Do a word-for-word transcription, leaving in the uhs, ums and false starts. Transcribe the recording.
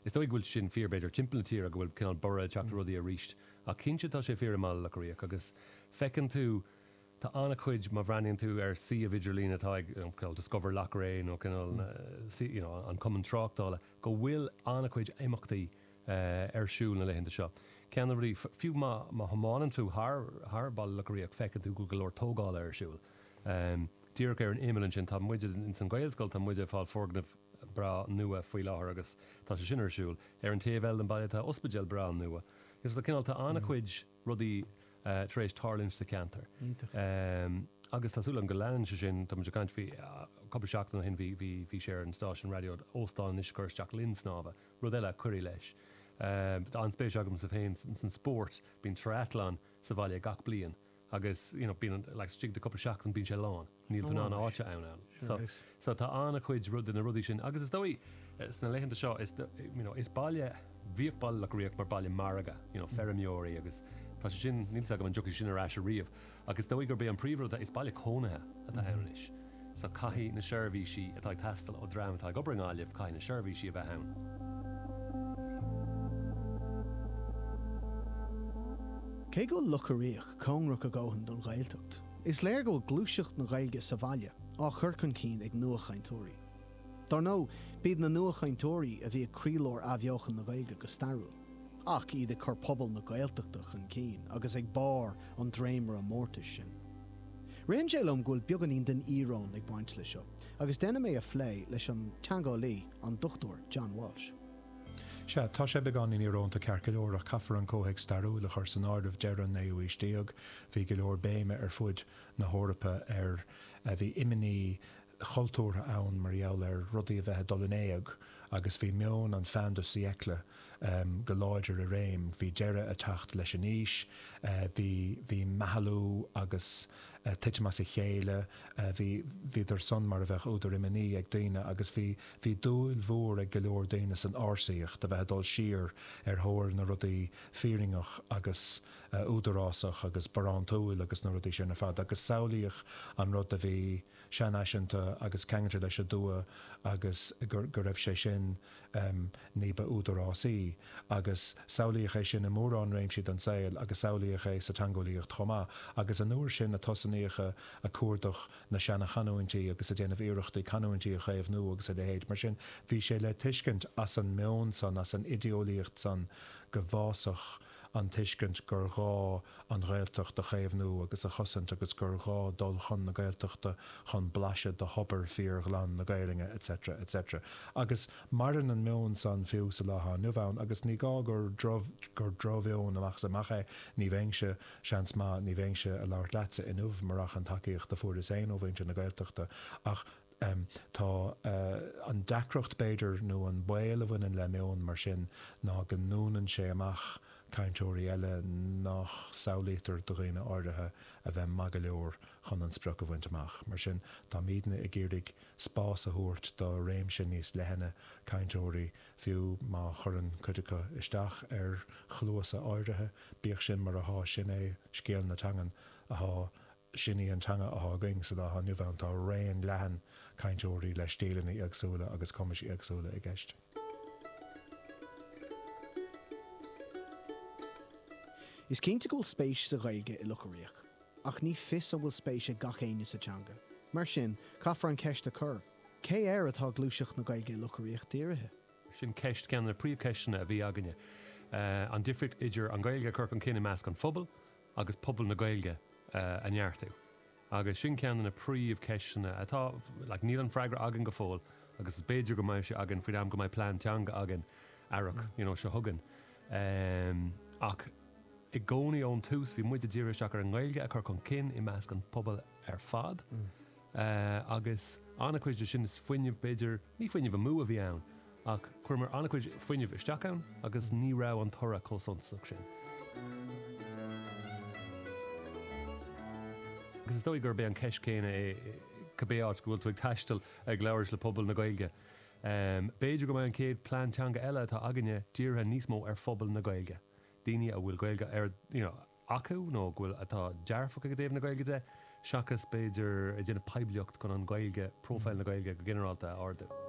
is dóigh bhfuil sin fear beidir timppla tír a go bhfuil cinál bora teach rudí a ríist a cinse tá sé fear mal le goíoch agus fecinn tú tá anna chuid má bhreaíonn tú ar si a vidirlína tá ag discover lacré nó cinál an cuman tráchtála go bhfuil anna chuid éachtaí ar siúil na leihananta seo. Ceanna rí fiú má hamánan tú th ball le goíoch fecinn tú go golóir tógáil ar siúil. Díach ar an imimeann sin tá muide in san gailscoil tá muide fáil forgnamh bra nua faoi láthair agus tá sé sin arsúil ar an taobhheil an bailthe ospidéal bra nua. Gus le cinál tá anna chuid rudí tar éis tarlinn sa cantar. Agus tásúla an go leann se sin tá muidir caiint bhí coppla seachtainna hin bhí sé ar an stáisiún radio óstáin is chuir Jack Lynn snába rud eile cuirí leis. An spéis agam sa féin san sport bín triathlon sa bhaile gach blian agus bín le stig de coppla seachtain bín sé lán níl tú ná áte ann ann. So tá anna chuid rud in na rudí sin agus is dóí sna leihananta seo is bailile bhíochbal le riíoch mar bailile marga ferramóí agus tá sin níl agam an joki sin ará a riamh agus dóí gur bé an príomhre is bailile cónathe a annis. So caihí na seirbhí si atá testal ó dramatá go bringáileh cai na seirbhí si a bheith ann. Cé go lucharíoch cónrach a ggóhann don ghailteacht. Is léir go glúiseacht na gailge sa bhaile á churcan cín ag nuachaintóirí. Dar nó bíad na nuachaintóirí a bhí crílór abheochan na gailge go starúil. Ach iad a chur pobal na gailteachtach an cín agus ag bar an dréimar a mórtas sin. Réon sélam ghfuil beganín den írón ag baint lei seo, agus déna mé a phlé leis an teangáilí an dochtúir John Walsh. Se tá sé began in írónta cearcailóir a caafar an cóhéag starú le chur san ardmh dearan naíoístíag, bhí go leor béime ar fuid na hórappa ar a bhí iminí choultúrtha ann mar gheall ar rudaí a bheithe dolanéag agus bhí meon an fan do siècle um, go láidir a réim, bhí deire a tacht leis an níis, uh, bhí, bhí mahalú agus uh, titmas i chéile, uh, bhí, bhí dar son mar a bheith údar iminí ag daine agus bhí, bhí dúil mhór ag go leor daine san ásaíocht a bheith dul siar ar thóir na rudaí fíringach agus uh, údarásach agus barántúil agus na rudaí sin na fad agus saolaíoch an rud a bhí sean aisinta agus ceangaide leis a dua agus gur, gur raibh sé sin um, níba údarásí agus saolaíoch é sin na mór an réim siad an saoil agus saolaíoch é sa tangóíocht chomá agus an nuair sin na tosaníocha a cuardach na seanna chanúintí agus a déanamh iireachtaí canúintí a chéamh nu agus a de héad mar sin bhí sé le tuiscint as an meon san as an ideolaíocht san go bhásach an tuiscint gur gá an ghailteach a chéamh nu agus a chosint agus gur gá dul chun na gailteachta chun blaise de hopper fíor glan na gailinge etc etc agus marin an meon san fiú sa látha nu bhain agus ní gá gur drob gur drobhéón amach sa maché ní bhéingse seans má ní bhéingse a láir letse inmh marach an takeíocht de fuair is éon ó bhainte na gailteachta ach Um, tá uh, an dacrocht beidir nó an bail a bhain le meon mar sin ná go núnan sé amach caintóirí eile nach saolaítar do réine áirithe a bheith mag go leor chun an sprioc a bhaint amach mar sin tá mídna i ggéirigh spás a thuirt do réim sin níos lehanana caintóirí fiú má churann cuideacha isteach ar chluasa áirithe bíoh sin mar a há sin é scéal na tangan a há sinní antanga a hágaing sa dá nu bhain tá réon lehan caintóirí leis stéalaí agsúla agus comisí agsúla i gceist. Is cinnte go bhfuil spéis sa Ghaeilge i lucharíoch, ach ní fis a bhfuil spéis a gach éine sa teanga. Mar sin, caithfar an ceist a chur, cé air atá glúiseach na Ghaeilge i lucharíoch díirithe? Sin ceist ceanna príomhceistena a bhí aganine. Uh, an difricht idir an Ghaeilge chuir an cinenne measc an phobal agus pobal na Ghaeilge Uh, an neartú. Agus sin cean na príomh ceisina atá like, níl an freigra agan go fóil agus béidir go maiid se agan fri am go maiid plán teanga agan arach mm. you know, se thugan. Um, ach i gcónaí ón tús bhí muide díiristeach ar an Ghaeilge a chur chun cin i measc an pobal ar fad mm. uh, agus annacuid sin is foiineh béidir ní foiineh a mú a bhí ann ach chuir mar annacuid foiineh isteach ann agus ní rá an tora cósonsach sin. Agus is dóigh gur bé an ceis céine cabbéáit go bhfuil tú ag taistil ag leabhars le pobal na Ghaeilge. Um, Béidir go mé an céad plán teanga eile tá aganine díortha níos mó ar phobal na Ghaeilge. Daoine a bhfuil Ghaeilge ar you know, acu nó bhfuil atá dearfach a go déobh na Ghaeilge de, seachas béidir a dhéanamh peibleocht chun an Ghaeilge, prófáil na Ghaeilge go generalta arda.